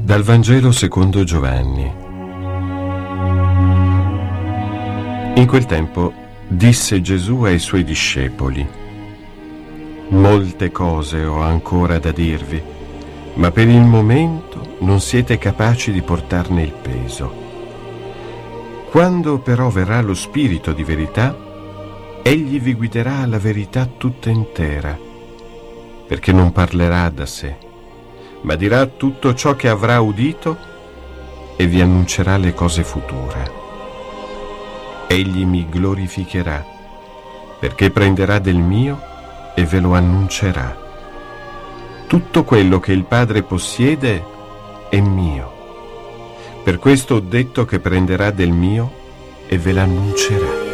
Dal Vangelo secondo Giovanni. In quel tempo disse Gesù ai suoi discepoli: molte cose ho ancora da dirvi, ma per il momento non siete capaci di portarne il peso. Quando però verrà lo Spirito di verità, egli vi guiderà alla verità tutta intera, perché non parlerà da sé, ma dirà tutto ciò che avrà udito e vi annuncerà le cose future. Egli mi glorificherà, perché prenderà del mio e ve lo annuncerà. Tutto quello che il Padre possiede è mio. Per questo ho detto che prenderà del mio e ve l'annuncerà.